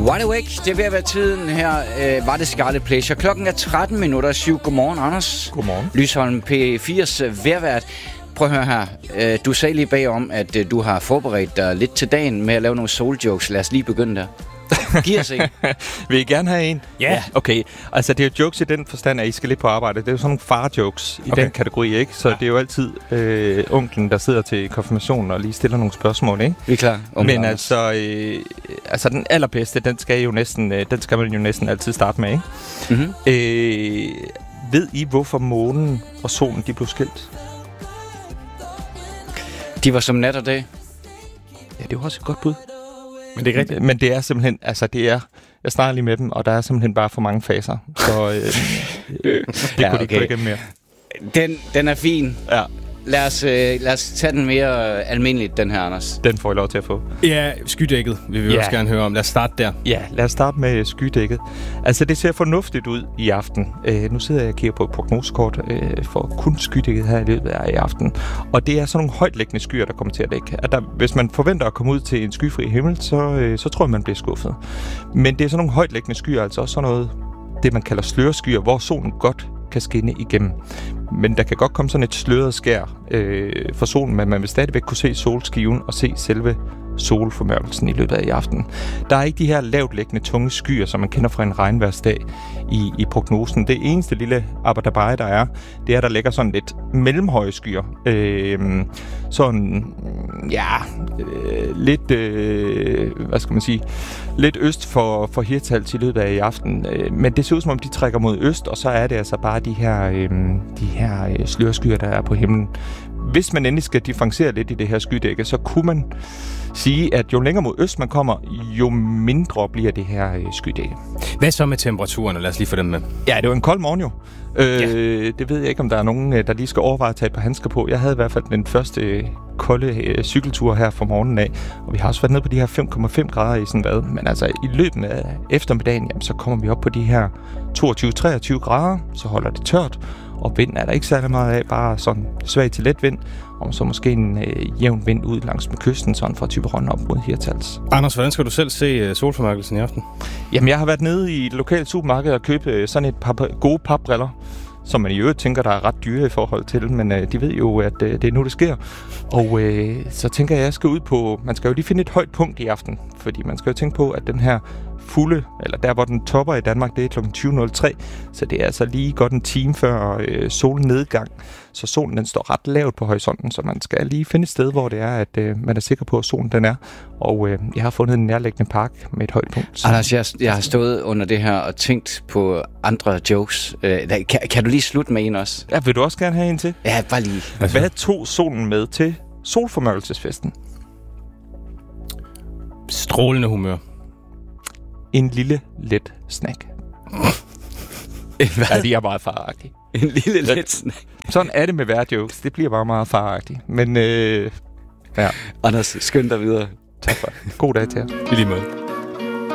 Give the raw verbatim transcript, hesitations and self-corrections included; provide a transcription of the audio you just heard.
Wide Awake, det er ved at være tiden her. Øh, var det Scarlet Pleasure. Klokken er tretten minutter syv. Godmorgen, Anders. Godmorgen. Lysholm P fire's vejrvært. Prøv at høre her. Øh, du sagde lige bagom, at øh, du har forberedt dig lidt til dagen med at lave nogle soul jokes. Lad os lige begynde der. Giv os en. Vil I gerne have en? Ja. Yeah. Okay, altså det er jo jokes i den forstand, at I skal lidt på arbejde. Det er jo sådan nogle far-jokes i okay. den kategori, ikke? Så ja. Det er jo altid øh, onklen, der sidder til konfirmationen og lige stiller nogle spørgsmål, ikke? Vi er klar. Men Anders. altså, øh, altså den allerbedste, den skal, jo næsten, øh, den skal man jo næsten altid starte med, ikke? Mm-hmm. Øh, ved I, hvorfor månen og solen, de blev skilt? De var som nat og dag. Ja, det er jo også et godt bud. Men det er ikke rigtigt. Men det er simpelthen, altså det er, jeg snakker lige med dem, og der er simpelthen bare for mange faser. Så øh, det ja, kunne de okay. ikke gå igennem mere. Den, den er fin. Ja. Lad os, øh, lad os tage den mere almindeligt, den her, Anders. Den får I lov til at få. Ja, skydækket vil vi ja. også gerne høre om. Lad os starte der. Ja, lad os starte med skydækket. Altså, det ser fornuftigt ud i aften. Øh, nu sidder jeg og kigger på et prognosekort øh, for kun skydækket her i løbet af i aften. Og det er sådan nogle højtliggende skyer, der kommer til at dække. At der, hvis man forventer at komme ud til en skyfri himmel, så, øh, så tror jeg, man bliver skuffet. Men det er sådan nogle højtliggende skyer, altså også sådan noget, det man kalder sløreskyer, hvor solen godt kan skinne igennem. Men der kan godt komme sådan et sløret skær øh, for solen, men man vil stadigvæk kunne se solskiven og se selve solformørkelsen i løbet af i aften. Der er ikke de her lavtliggende tunge skyer, som man kender fra en regnværsdag i, i prognosen. Det eneste lille arbejderbej, der er, det er, der ligger sådan lidt mellemhøje skyer. Øh, sådan, ja, øh, lidt, øh, hvad skal man sige, lidt øst for, for Hirtshals i løbet af i aften. Øh, men det ser ud, som om de trækker mod øst, og så er det altså bare de her, øh, de her øh, slørskyer, der er på himlen. Hvis man endelig skal differentiere lidt i det her skydække, så kunne man sige, at jo længere mod øst man kommer, jo mindre bliver det her øh, skydække. Hvad så med temperaturen? Lad os lige få dem med. Ja, det var en kold morgen jo. Øh, ja. Det ved jeg ikke, om der er nogen, der lige skal overveje at tage et par handsker på. Jeg havde i hvert fald den første øh, kolde øh, cykeltur her fra morgenen af, og vi har også været nede på de her fem komma fem grader i sådan hvad. Men altså i løbet af eftermiddagen, jamen, så kommer vi op på de her toogtyve til treogtyve grader, så holder det tørt. Og vind er der ikke særlig meget af, bare sådan svag til let vind, og så måske en øh, jævn vind ud langs med kysten, sådan fra Thyborøn op mod Hirtshals. Anders, hvordan skal du selv se uh, solformørkelsen i aften? Jamen, jeg har været nede i et lokalt supermarked og købt øh, sådan et par gode papbriller, som man i øvrigt tænker, der er ret dyre i forhold til, men øh, de ved jo, at øh, det er nu, det sker. Og øh, så tænker jeg, at jeg skal ud på, man skal jo lige finde et højt punkt i aften, fordi man skal jo tænke på, at den her fulde, eller der hvor den topper i Danmark, det er klokken tyve nul tre, så det er altså lige godt en time før øh, solnedgang, så solen den står ret lavt på horisonten, så man skal lige finde et sted, hvor det er, at øh, man er sikker på, at solen den er, og øh, jeg har fundet en nærliggende park med et højt punkt. Så... Anders, jeg, jeg har stået under det her og tænkt på andre jokes. Øh, kan, kan du lige slutte med en også? Ja, vil du også gerne have en til? Ja, bare lige. Hvad tog solen med til solformørkelsesfesten? Strålende humør. En lille, let snack. Hvad? Ja, de er meget faragtige. En lille, let snack. Sådan er det med vejrjokes. Det bliver bare meget faragtigt. Men, øh, ja. Anders, skynd dig videre. Tak for det. God dag til jer. I lige måde.